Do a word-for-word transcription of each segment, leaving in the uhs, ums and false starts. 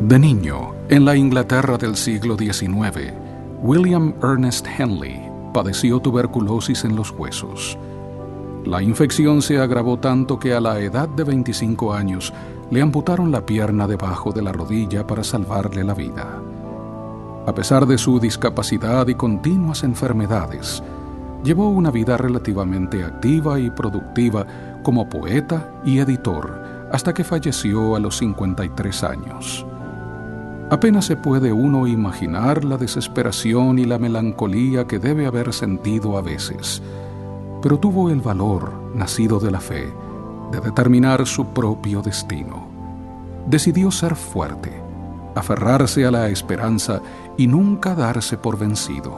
De niño, en la Inglaterra del siglo diecinueve, William Ernest Henley padeció tuberculosis en los huesos. La infección se agravó tanto que a la edad de veinticinco años le amputaron la pierna debajo de la rodilla para salvarle la vida. A pesar de su discapacidad y continuas enfermedades, llevó una vida relativamente activa y productiva como poeta y editor hasta que falleció a los cincuenta y tres años. Apenas se puede uno imaginar la desesperación y la melancolía que debe haber sentido a veces, pero tuvo el valor, nacido de la fe, de determinar su propio destino. Decidió ser fuerte, aferrarse a la esperanza y nunca darse por vencido.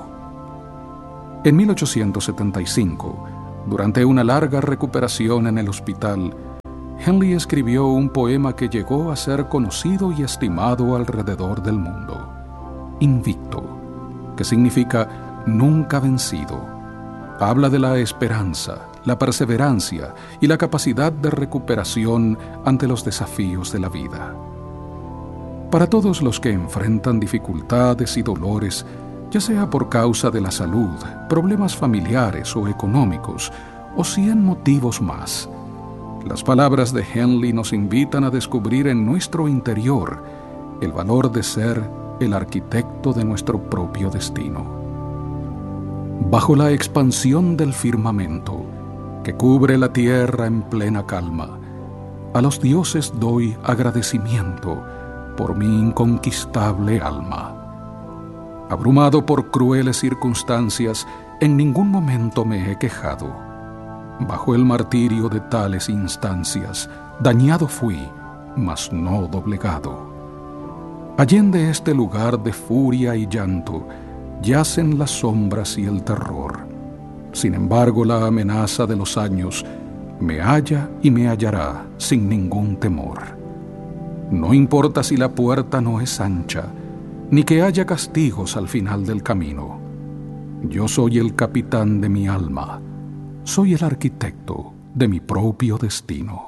En mil ochocientos setenta y cinco, durante una larga recuperación en el hospital, Henley escribió un poema que llegó a ser conocido y estimado alrededor del mundo. Invicto, que significa nunca vencido. Habla de la esperanza, la perseverancia y la capacidad de recuperación ante los desafíos de la vida. Para todos los que enfrentan dificultades y dolores, ya sea por causa de la salud, problemas familiares o económicos, o cien motivos más, las palabras de Henley nos invitan a descubrir en nuestro interior el valor de ser el arquitecto de nuestro propio destino. Bajo la expansión del firmamento, que cubre la tierra en plena calma, a los dioses doy agradecimiento por mi inconquistable alma. Abrumado por crueles circunstancias, en ningún momento me he quejado. Bajo el martirio de tales instancias, dañado fui, mas no doblegado. Allende este lugar de furia y llanto, yacen las sombras y el terror. Sin embargo, la amenaza de los años me halla y me hallará sin ningún temor. No importa si la puerta no es ancha, ni que haya castigos al final del camino. Yo soy el capitán de mi alma, soy el arquitecto de mi propio destino.